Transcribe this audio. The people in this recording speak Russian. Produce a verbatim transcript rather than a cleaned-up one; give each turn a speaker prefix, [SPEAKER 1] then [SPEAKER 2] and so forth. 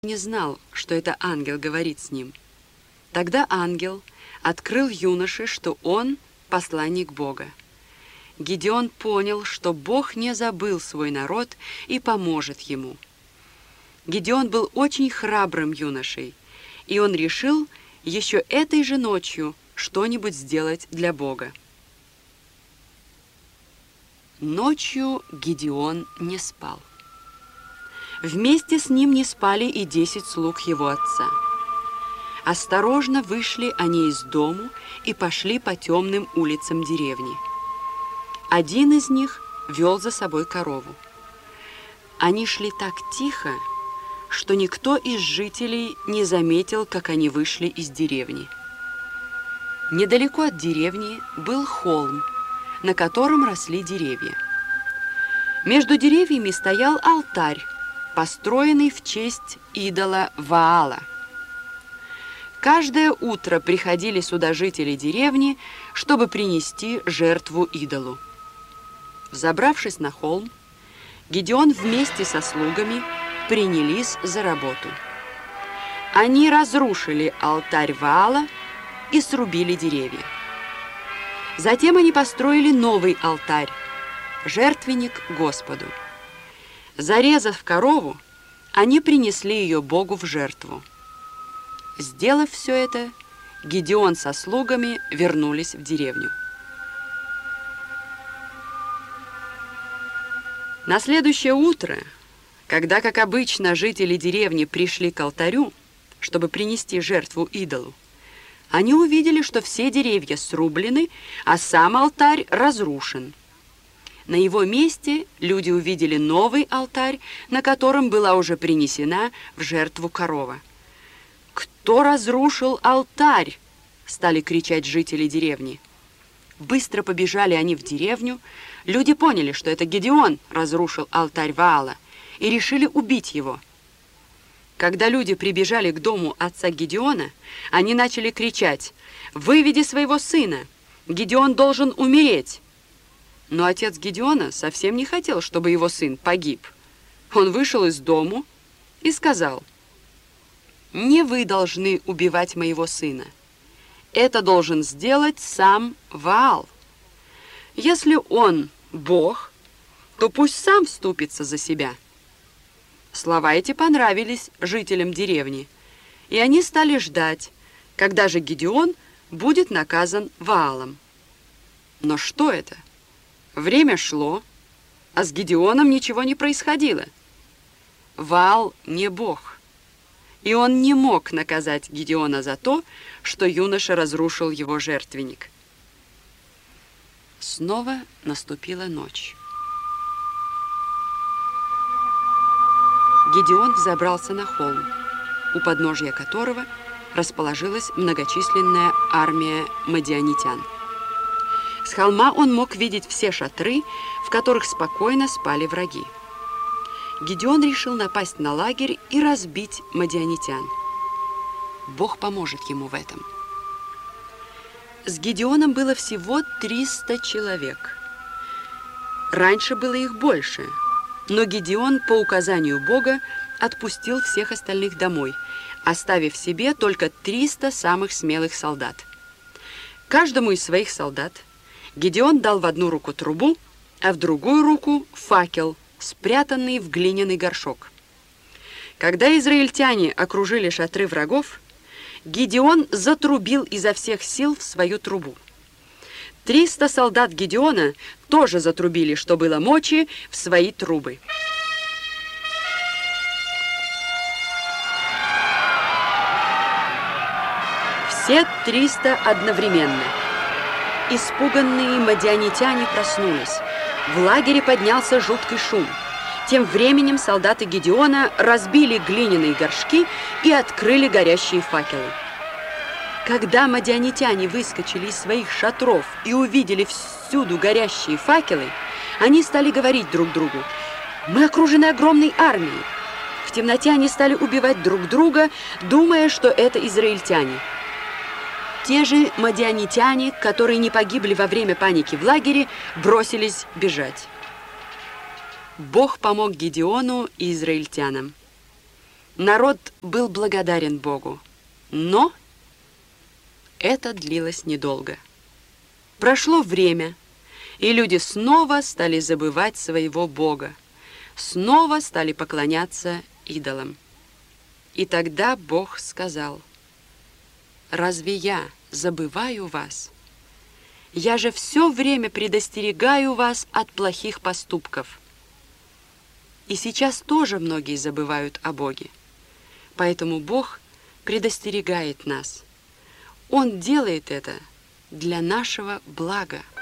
[SPEAKER 1] не знал, что это ангел говорит с ним. Тогда ангел открыл юноше, что он посланник Бога. Гидеон понял, что Бог не забыл свой народ и поможет ему. Гидеон был очень храбрым юношей, и он решил еще этой же ночью что-нибудь сделать для Бога. Ночью Гидеон не спал. Вместе с ним не спали и десять слуг его отца. Осторожно вышли они из дому и пошли по темным улицам деревни. Один из них вел за собой корову. Они шли так тихо, что никто из жителей не заметил, как они вышли из деревни. Недалеко от деревни был холм, на котором росли деревья. Между деревьями стоял алтарь, построенный в честь идола Ваала. Каждое утро приходили сюда жители деревни, чтобы принести жертву идолу. Взобравшись на холм, Гидеон вместе со слугами принялись за работу. Они разрушили алтарь Ваала и срубили деревья. Затем они построили новый алтарь, жертвенник Господу. Зарезав корову, они принесли ее Богу в жертву. Сделав все это, Гидеон со слугами вернулись в деревню. На следующее утро, когда, как обычно, жители деревни пришли к алтарю, чтобы принести жертву идолу, они увидели, что все деревья срублены, а сам алтарь разрушен. На его месте люди увидели новый алтарь, на котором была уже принесена в жертву корова. «Кто разрушил алтарь?» – стали кричать жители деревни. Быстро побежали они в деревню. Люди поняли, что это Гидеон разрушил алтарь Ваала, и решили убить его. Когда люди прибежали к дому отца Гидеона, они начали кричать: «Выведи своего сына! Гидеон должен умереть!» Но отец Гидеона совсем не хотел, чтобы его сын погиб. Он вышел из дому и сказал: «Не вы должны убивать моего сына. Это должен сделать сам Ваал. Если он Бог, то пусть сам вступится за себя». Слова эти понравились жителям деревни, и они стали ждать, когда же Гидеон будет наказан Ваалом. Но что это? Время шло, а с Гидеоном ничего не происходило. Ваал не Бог, и он не мог наказать Гидеона за то, что юноша разрушил его жертвенник. Снова наступила ночь. Гидеон взобрался на холм, у подножия которого расположилась многочисленная армия мадианитян. С холма он мог видеть все шатры, в которых спокойно спали враги. Гидеон решил напасть на лагерь и разбить мадианитян. Бог поможет ему в этом. С Гидеоном было всего триста человек. Раньше было их больше, но Гидеон по указанию Бога отпустил всех остальных домой, оставив себе только триста самых смелых солдат. Каждому из своих солдат Гидеон дал в одну руку трубу, а в другую руку факел, спрятанный в глиняный горшок. Когда израильтяне окружили шатры врагов, Гидеон затрубил изо всех сил в свою трубу. Триста солдат Гидеона тоже затрубили, что было мочи, в свои трубы. Все триста одновременно. Испуганные мадианитяне проснулись. В лагере поднялся жуткий шум. Тем временем солдаты Гидеона разбили глиняные горшки и открыли горящие факелы. Когда мадианитяне выскочили из своих шатров и увидели всюду горящие факелы, они стали говорить друг другу: «Мы окружены огромной армией». В темноте они стали убивать друг друга, думая, что это израильтяне. Те же мадианитяне, которые не погибли во время паники в лагере, бросились бежать. Бог помог Гидеону и израильтянам. Народ был благодарен Богу, но это длилось недолго. Прошло время, и люди снова стали забывать своего Бога, снова стали поклоняться идолам. И тогда Бог сказал: «Разве я забываю вас? Я же все время предостерегаю вас от плохих поступков». И сейчас тоже многие забывают о Боге. Поэтому Бог предостерегает нас. Он делает это для нашего блага.